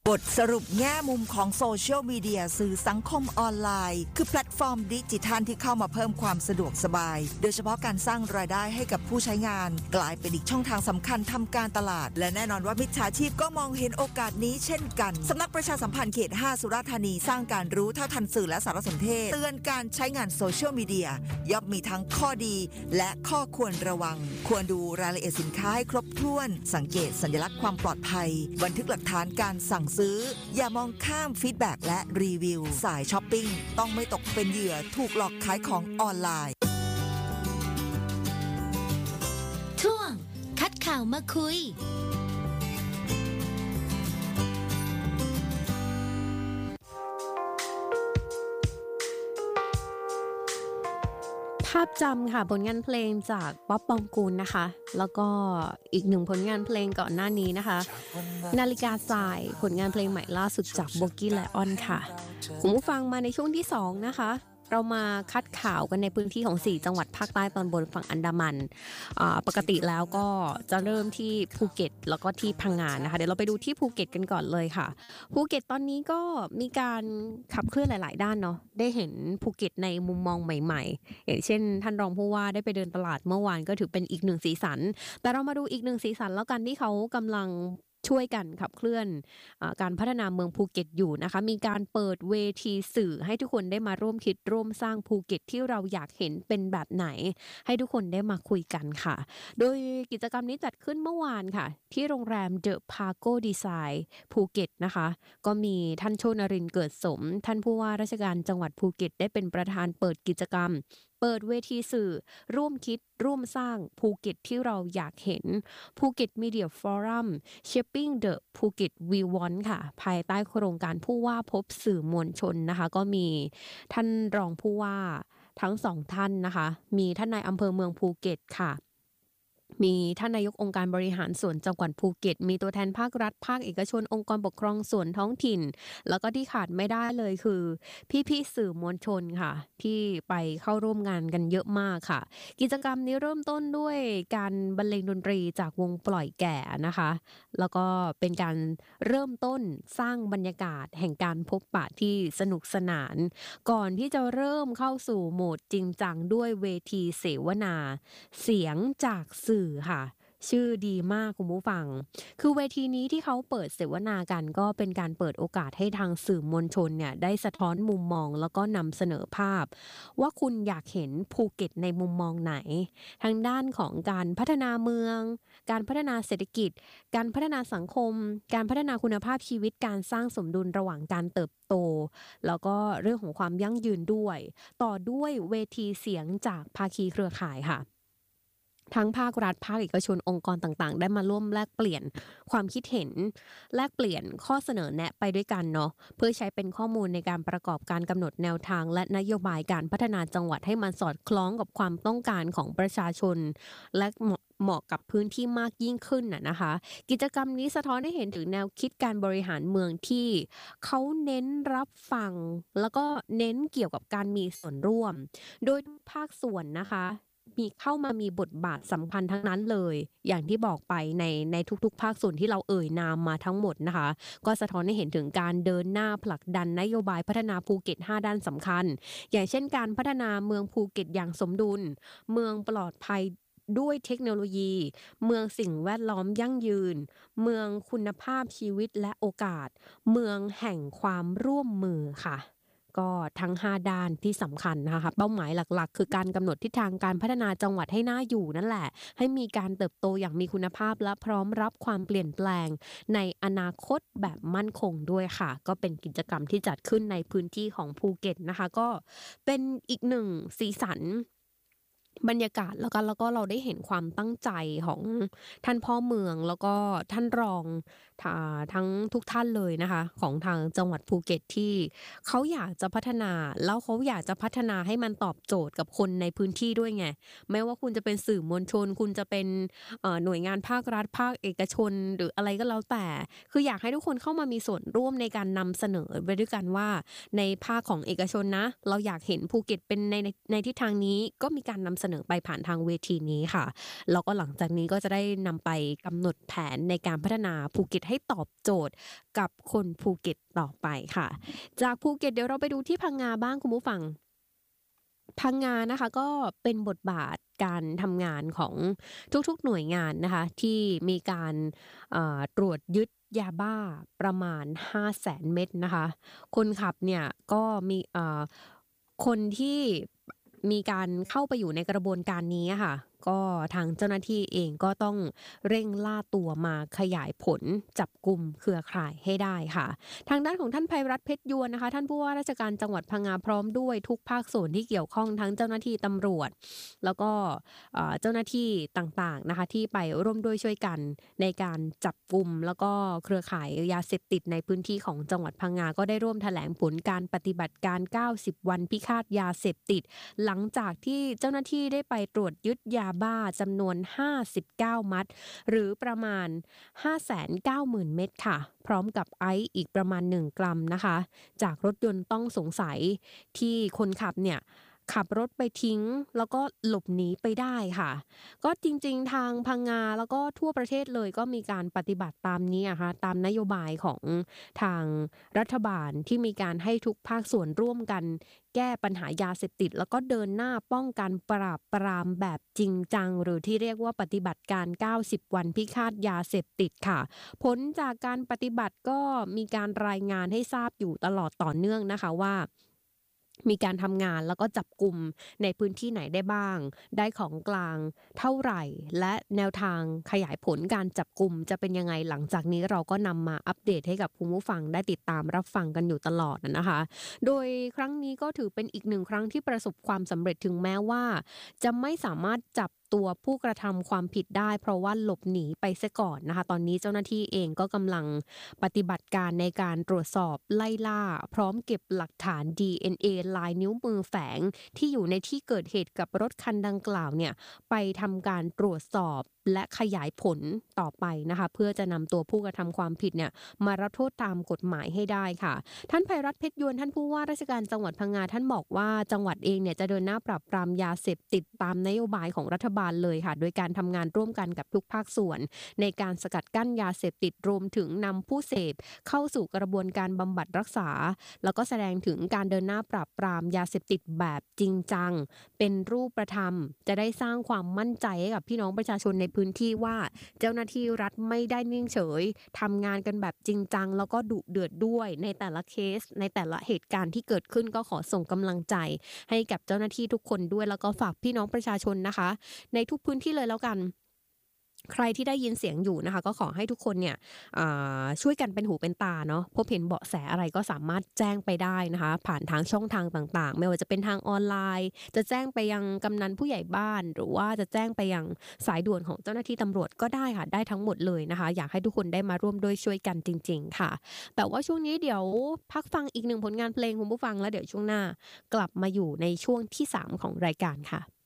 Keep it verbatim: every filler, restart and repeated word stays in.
บทสรุปแง่มุมของโซเชียลมีเดียสื่อสังคมออนไลน์คือแพลตฟอร์มดิจิทัลที่เข้ามาเพิ่มความสะดวกสบายโดยเฉพาะการสร้างรายได้ให้กับผู้ใช้งานกลายเป็นอีกช่องทางสำคัญทำการตลาดและแน่นอนว่ามิจฉาชีพก็มองเห็นโอกาสนี้เช่นกันสำนักประชาสัมพันธ์เขตห้าสุราษฎร์ธานีสร้างการรู้เท่าทันสื่อและสารสนเทศเตือนการใช้งานโซเชียลมีเดียย่อมมีทั้งข้อดีและข้อควรระวังควรดูรายละเอียดสินค้าให้ครบถ้วนสังเกตสัญลักษณ์ความปลอดภัยบันทึกหลักฐานการสั่งซื้ออย่ามองข้ามฟีดแบ็กและรีวิวสายช้อปปิ้งต้องไม่ตกเป็นเหยื่อถูกหลอกขายของออนไลน์ช่วงคัดข่าวมาคุยภาพจำค่ะผลงานเพลงจากป๊อปปองกูลนะคะแล้วก็อีกหนึ่งผลงานเพลงก่อนหน้านี้นะคะนาฬิกาทรายผลงานเพลงใหม่ล่าสุดจากโบกี้ไลออนค่ะคุณผู้ฟังมาในช่วงที่สองนะคะเรามาคัดข่าวกันในพื้นที่ของสี่จังหวัดภาคใต้ตอนบนฝั่งอันดามันปกติแล้วก็จะเริ่มที่ภูเก็ตแล้วก็ที่พังงานะคะเดี๋ยวเราไปดูที่ภูเก็ตกันก่อนเลยค่ะภูเก็ตตอนนี้ก็มีการขับเคลื่อนหลายๆด้านเนาะได้เห็นภูเก็ตในมุมมองใหม่ๆอย่างเช่นท่านรองผู้ว่าได้ไปเดินตลาดเมื่อวานก็ถือเป็นอีกหนึ่งสีสันแต่เรามาดูอีกหนึ่งสีสันแล้วกันที่เขากำลังช่วยกันขับเคลื่อนการพัฒนาเมืองภูเก็ตอยู่นะคะมีการเปิดเวทีสื่อให้ทุกคนได้มาร่วมคิดร่วมสร้างภูเก็ตที่เราอยากเห็นเป็นแบบไหนให้ทุกคนได้มาคุยกันค่ะโดยกิจกรรมนี้จัดขึ้นเมื่อวานค่ะที่โรงแรมเดอะพาโกดีไซน์ภูเก็ตนะคะก็มีท่านโชนรินทร์เกิดสมท่านผู้ว่าราชการจังหวัดภูเก็ตได้เป็นประธานเปิดกิจกรรมเปิดเวทีสื่อร่วมคิดร่วมสร้างภูเก็ตที่เราอยากเห็นภูเก็ตมีเดียฟอรัม Shaping the Phuket We Want ค่ะภายใต้โครงการผู้ว่าพบสื่อมวลชนนะคะก็มีท่านรองผู้ว่าทั้งสองท่านนะคะมีท่านนายอำเภอเมืองภูเก็ตค่ะมีท่านนายกองค์การบริหารส่วนจังหวัดภูเก็ตมีตัวแทนภาครัฐภาคเอกชนองค์กรปกครองส่วนท้องถิ่นแล้วก็ที่ขาดไม่ได้เลยคือพี่ๆสื่อมวลชนค่ะที่ไปเข้าร่วมงานกันเยอะมากค่ะกิจกรรมนี้เริ่มต้นด้วยการบรรเลงดนตรีจากวงปล่อยแก่นะคะแล้วก็เป็นการเริ่มต้นสร้างบรรยากาศแห่งการพบปะที่สนุกสนานก่อนที่จะเริ่มเข้าสู่โหมดจริงจังด้วยเวทีเสวนาเสียงจากสื่อค่ะชื่อดีมากคุณผู้ฟังคือเวทีนี้ที่เขาเปิดเสวนากันก็เป็นการเปิดโอกาสให้ทางสื่อมวลชนเนี่ยได้สะท้อนมุมมองแล้วก็นำเสนอภาพว่าคุณอยากเห็นภูเก็ตในมุมมองไหนทางด้านของการพัฒนาเมืองการพัฒนาเศรษฐกิจการพัฒนาสังคมการพัฒนาคุณภาพชีวิตการสร้างสมดุลระหว่างการเติบโตแล้วก็เรื่องของความยั่งยืนด้วยต่อด้วยเวทีเสียงจากภาคีเครือข่ายค่ะทั้งภาครัฐภาคเอกชนองค์กรต่างๆได้มาร่วมแลกเปลี่ยนความคิดเห็นแลกเปลี่ยนข้อเสนอแนะไปด้วยกันเนาะเพื่อใช้เป็นข้อมูลในการประกอบการกำหนดแนวทางและนโยบายการพัฒนาจังหวัดให้มันสอดคล้องกับความต้องการของประชาชนและเหมาะกับพื้นที่มากยิ่งขึ้นน่ะนะคะกิจกรรมนี้สะท้อนให้เห็นถึงแนวคิดการบริหารเมืองที่เขาเน้นรับฟังแล้วก็เน้นเกี่ยวกับการมีส่วนร่วมโดยภาคส่วนนะคะมีเข้ามามีบทบาทสำคัญทั้งนั้นเลยอย่างที่บอกไปในในทุกๆภาคส่วนที่เราเอ่ยนามมาทั้งหมดนะคะก็สะท้อนให้เห็นถึงการเดินหน้าผลักดันนโยบายพัฒนาภูเก็ตห้าด้านสำคัญอย่างเช่นการพัฒนาเมืองภูเก็ตอย่างสมดุลเมืองปลอดภัยด้วยเทคโนโลยีเมืองสิ่งแวดล้อมยั่งยืนเมืองคุณภาพชีวิตและโอกาสเมืองแห่งความร่วมมือค่ะก็ทั้งห้าด้านที่สำคัญนะคะเป้าหมายหลักๆคือการกำหนดทิศทางการพัฒนาจังหวัดให้น่าอยู่นั่นแหละให้มีการเติบโตอย่างมีคุณภาพและพร้อมรับความเปลี่ยนแปลงในอนาคตแบบมั่นคงด้วยค่ะก็เป็นกิจกรรมที่จัดขึ้นในพื้นที่ของภูเก็ตนะคะก็เป็นอีกหนึ่งสีสันบรรยากาศแล้วก็แล้วก็เราได้เห็นความตั้งใจของท่านพ่อเมืองแล้วก็ท่านรองทั้งทุกท่านเลยนะคะของทางจังหวัดภูเก็ตที่เขาอยากจะพัฒนาแล้วเขาอยากจะพัฒนาให้มันตอบโจทย์กับคนในพื้นที่ด้วยไงไม่ว่าคุณจะเป็นสื่อมวลชนคุณจะเป็นหน่วยงานภาครัฐภาคเอกชนหรืออะไรก็แล้วแต่คืออยากให้ทุกคนเข้ามามีส่วนร่วมในการนำเสนอไปด้วยกันว่าในภาคของเอกชนนะเราอยากเห็นภูเก็ตเป็นในในทิศทางนี้ก็มีการนำเสนอไปผ่านทางเวทีนี้ค่ะแล้วก็หลังจากนี้ก็จะได้นำไปกำหนดแผนในการพัฒนาภูเก็ตให้ตอบโจทย์กับคนภูเก็ตต่อไปค่ะจากภูเก็ตเดี๋ยวเราไปดูที่พังงาบ้างคุณผู้ฟังพังงานะคะก็เป็นบทบาทการทำงานของทุกๆหน่วยงานนะคะที่มีการตรวจยึดยาบ้าประมาณห้าแสนเม็ดนะคะคนขับเนี่ยก็มีคนที่มีการเข้าไปอยู่ในกระบวนการนี้ค่ะก็ทางเจ้าหน้าที่เองก็ต้องเร่งล่าตัวมาขยายผลจับกุมเครือข่ายให้ได้ค่ะทางด้านของท่านไพรัตน์เพชรยวนนะคะท่านผู้ว่าราชการจังหวัดพังงาพร้อมด้วยทุกภาคส่วนที่เกี่ยวข้องทั้งเจ้าหน้าที่ตำรวจแล้วก็เจ้าหน้าที่ต่างๆนะคะที่ไปร่วมด้วยช่วยกันในการจับกุมแล้วก็เครือข่ายยาเสพติดในพื้นที่ของจังหวัดพังงาก็ได้ร่วมแถลงผลการปฏิบัติการเก้าสิบวันพิฆาตยาเสพติดหลังจากที่เจ้าหน้าที่ได้ไปตรวจยึดยาบ้าจำนวนห้าสิบเก้ามัดหรือประมาณ ห้าแสนเก้าหมื่น เม็ดค่ะพร้อมกับไอซ์อีกประมาณหนึ่งกรัมนะคะจากรถยนต์ต้องสงสัยที่คนขับเนี่ยขับรถไปทิ้งแล้วก็หลบหนีไปได้ค่ะก็จริงๆทางพังงาแล้วก็ทั่วประเทศเลยก็มีการปฏิบัติตามนี้นะคะตามนโยบายของทางรัฐบาลที่มีการให้ทุกภาคส่วนร่วมกันแก้ปัญหายาเสพติดแล้วก็เดินหน้าป้องกันปราบปรามแบบจริงจังหรือที่เรียกว่าปฏิบัติการเก้าสิบวันพิฆาตยาเสพติดค่ะผลจากการปฏิบัติก็มีการรายงานให้ทราบอยู่ตลอดต่อเนื่องนะคะว่ามีการทำงานแล้วก็จับกุมในพื้นที่ไหนได้บ้างได้ของกลางเท่าไหร่และแนวทางขยายผลการจับกุมจะเป็นยังไงหลังจากนี้เราก็นำมาอัปเดตให้กับคุณผู้ฟังได้ติดตามรับฟังกันอยู่ตลอดนะคะโดยครั้งนี้ก็ถือเป็นอีกหนึ่งครั้งที่ประสบความสำเร็จถึงแม้ว่าจะไม่สามารถจับตัวผู้กระทำความผิดได้เพราะว่าหลบหนีไปซะก่อนนะคะตอนนี้เจ้าหน้าที่เองก็กำลังปฏิบัติการในการตรวจสอบไล่ล่าพร้อมเก็บหลักฐาน ดี เอ็น เอ ลายนิ้วมือแฝงที่อยู่ในที่เกิดเหตุกับรถคันดังกล่าวเนี่ยไปทำการตรวจสอบและขยายผลต่อไปนะคะเพื่อจะนำตัวผู้กระทำความผิดเนี่ยมารับโทษตามกฎหมายให้ได้ค่ะท่านไพรัตน์เพชรยวนท่านผู้ว่าราชการจังหวัดพังงาท่านบอกว่าจังหวัดเองเนี่ยจะเดินหน้าปราบปรามยาเสพติดตามนโยบายของรัฐบาลเลยค่ะโดยการทำงานร่วมกันกับทุกภาคส่วนในการสกัดกั้นยาเสพติดรวมถึงนำผู้เสพเข้าสู่กระบวนการบำบัดรักษาแล้วก็แสดงถึงการเดินหน้าปราบปรามยาเสพติดแบบจริงจังเป็นรูปธรรมจะได้สร้างความมั่นใจให้กับพี่น้องประชาชนในพื้นที่ว่าเจ้าหน้าที่รัฐไม่ได้นิ่งเฉยทำงานกันแบบจริงจังแล้วก็ดุเดือดด้วยในแต่ละเคสในแต่ละเหตุการณ์ที่เกิดขึ้นก็ขอส่งกำลังใจให้กับเจ้าหน้าที่ทุกคนด้วยแล้วก็ฝากพี่น้องประชาชนนะคะในทุกพื้นที่เลยแล้วกัน ใครที่ได้ยินเสียงอยู่นะคะก็ขอให้ทุกคนเนี่ยช่วยกันเป็นหูเป็นตาเนาะพบเห็นเบาะแสอะไรก็สามารถแจ้งไปได้นะคะผ่านทางช่องทางต่างๆไม่ว่าจะเป็นทางออนไลน์จะแจ้งไปยังกำนันผู้ใหญ่บ้านหรือว่าจะแจ้งไปยังสายด่วนของเจ้าหน้าที่ตำรวจก็ได้ค่ะได้ทั้งหมดเลยนะคะอยากให้ทุกคนได้มาร่วมด้วยช่วยกันจริงๆค่ะแต่ว่าช่วงนี้เดี๋ยวพักฟังอีกหนึ่งผลงานเพลงคุณผู้ฟังแล้วเดี๋ยวช่วงหน้ากลับมาอยู่ในช่วงที่สามของรายการค่ะ